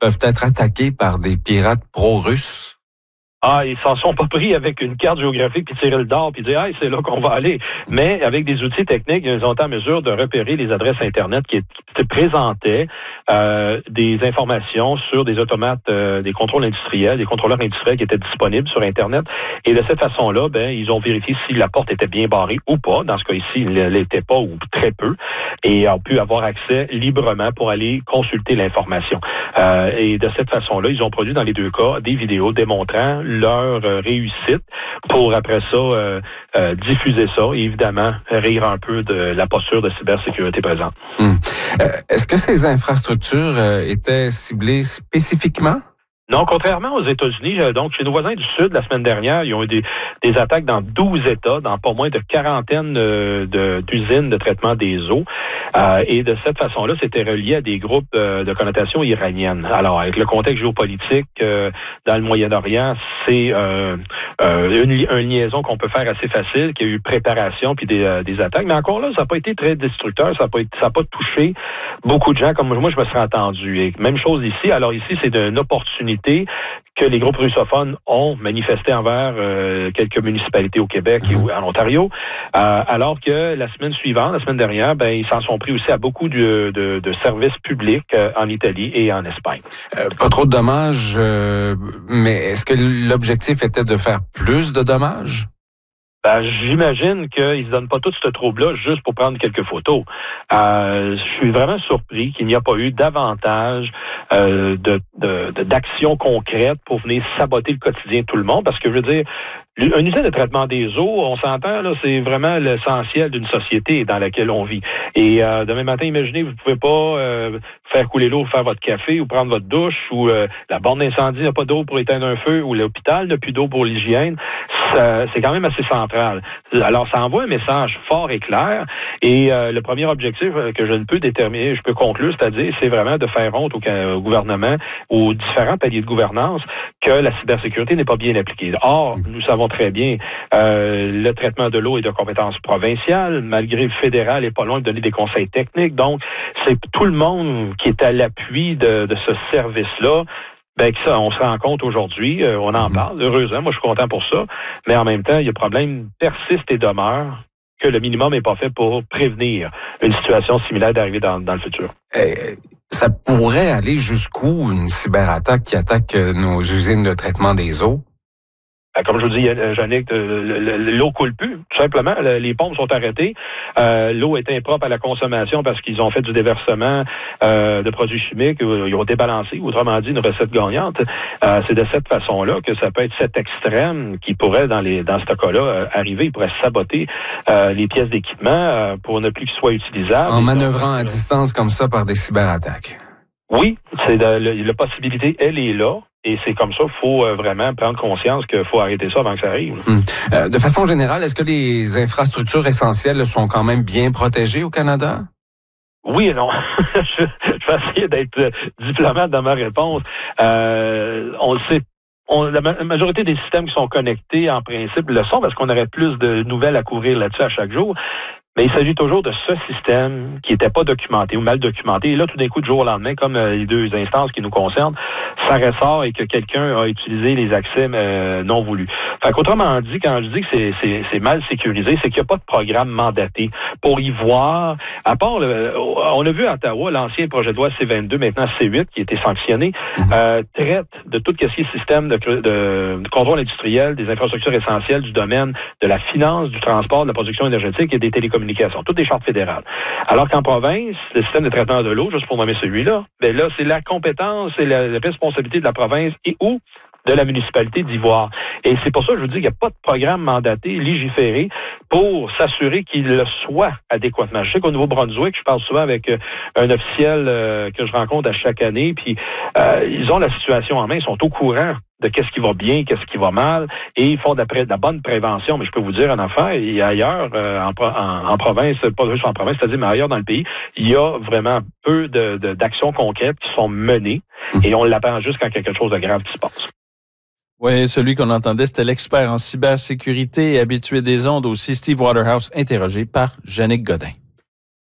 peuvent être attaqués par des pirates pro-russes? Ah, ils s'en sont pas pris avec une carte géographique puis tirer le dard puis dire, hey, c'est là qu'on va aller. Mais avec des outils techniques, ils ont été en mesure de repérer les adresses Internet qui présentaient des informations sur des automates, des contrôles industriels, des contrôleurs industriels qui étaient disponibles sur Internet. Et de cette façon-là, ils ont vérifié si la porte était bien barrée ou pas. Dans ce cas ici, il ne l'était pas ou très peu. Et ont pu avoir accès librement pour aller consulter l'information. Et de cette façon-là, ils ont produit dans les deux cas des vidéos démontrant leur réussite pour après ça diffuser ça et évidemment rire un peu de la posture de cybersécurité présente. Est-ce que ces infrastructures étaient ciblées spécifiquement? Non, contrairement aux États-Unis, donc chez nos voisins du Sud, la semaine dernière, ils ont eu des attaques dans 12 États, dans pas moins de quarantaine d'usines de traitement des eaux. Et de cette façon-là, c'était relié à des groupes de connotation iranienne. Alors, avec le contexte géopolitique dans le Moyen-Orient, c'est une liaison qu'on peut faire assez facile, qu'il y a eu préparation puis des attaques. Mais encore là, ça n'a pas été très destructeur, ça n'a pas touché beaucoup de gens comme moi, je me serais attendu. Et même chose ici. Alors ici, c'est une opportunité que les groupes russophones ont manifesté envers quelques municipalités au Québec et en Ontario, alors que la semaine dernière, ils s'en sont pris aussi à beaucoup de services publics en Italie et en Espagne. Pas trop de dommages, mais est-ce que l'objectif était de faire plus de dommages? J'imagine qu'ils se donnent pas tout ce trouble-là juste pour prendre quelques photos. Je suis vraiment surpris qu'il n'y a pas eu davantage d'actions concrètes pour venir saboter le quotidien de tout le monde, parce que je veux dire, une usine de traitement des eaux, on s'entend, là, c'est vraiment l'essentiel d'une société dans laquelle on vit. Et demain matin, imaginez, vous pouvez pas faire couler l'eau, faire votre café ou prendre votre douche, ou la borne d'incendie n'a pas d'eau pour éteindre un feu, ou l'hôpital n'a plus d'eau pour l'hygiène. C'est quand même assez central. Alors, ça envoie un message fort et clair. Et le premier objectif que je ne peux déterminer, je peux conclure, c'est-à-dire, c'est vraiment de faire honte au gouvernement, aux différents paliers de gouvernance, que la cybersécurité n'est pas bien appliquée. Or, nous savons très bien, le traitement de l'eau est de compétence provinciale, malgré le fédéral est pas loin de donner des conseils techniques. Donc, c'est tout le monde qui est à l'appui de ce service-là. Que ça, on se rend compte aujourd'hui, on en parle, heureusement, moi je suis content pour ça, mais en même temps, le problème persiste et demeure que le minimum n'est pas fait pour prévenir une situation similaire d'arriver dans le futur. Ça pourrait aller jusqu'où une cyberattaque qui attaque nos usines de traitement des eaux? Comme je vous dis, Yannick, l'eau coule plus. Tout simplement, les pompes sont arrêtées. L'eau est impropre à la consommation parce qu'ils ont fait du déversement de produits chimiques. Ils ont débalancé, autrement dit, une recette gagnante. C'est de cette façon-là que ça peut être cet extrême qui pourrait, dans ce cas-là, arriver. Il pourrait saboter les pièces d'équipement pour ne plus qu'ils soient utilisables. En manœuvrant à distance comme ça par des cyberattaques. Oui, la possibilité, elle est là. Et c'est comme ça, il faut vraiment prendre conscience qu'il faut arrêter ça avant que ça arrive. De façon générale, est-ce que les infrastructures essentielles sont quand même bien protégées au Canada? Oui et non. Je vais essayer d'être diplomate dans ma réponse. On le sait. La majorité des systèmes qui sont connectés, en principe, le sont parce qu'on aurait plus de nouvelles à couvrir là-dessus à chaque jour. Mais il s'agit toujours de ce système qui n'était pas documenté ou mal documenté. Et là, tout d'un coup, du jour au lendemain, comme les deux instances qui nous concernent, ça ressort et que quelqu'un a utilisé les accès non voulus. Fait qu'autrement dit, quand je dis que c'est mal sécurisé, c'est qu'il n'y a pas de programme mandaté pour y voir. À part, on a vu à Ottawa, l'ancien projet de loi C-22, maintenant C-8, qui a été sanctionné, traite de tout ce qui est système de contrôle industriel, des infrastructures essentielles du domaine de la finance, du transport, de la production énergétique et des télécommunications. Toutes des chartes fédérales. Alors qu'en province, le système de traitement de l'eau, juste pour nommer celui-là, là, c'est la compétence et la responsabilité de la province et ou de la municipalité d'y voir. Et c'est pour ça que je vous dis qu'il n'y a pas de programme mandaté, légiféré, pour s'assurer qu'il le soit adéquatement. Je sais qu'au Nouveau-Brunswick, je parle souvent avec un officiel que je rencontre à chaque année, puis ils ont la situation en main, ils sont au courant de qu'est-ce qui va bien, qu'est-ce qui va mal, et ils font de la bonne prévention. Mais je peux vous dire, en affaires, et ailleurs, en province, pas juste en province, c'est-à-dire, mais ailleurs dans le pays, il y a vraiment peu d'actions concrètes qui sont menées, et on l'attend juste quand quelque chose de grave qui se passe. Oui, celui qu'on entendait, c'était l'expert en cybersécurité et habitué des ondes aussi, Steve Waterhouse, interrogé par Yannick Godin.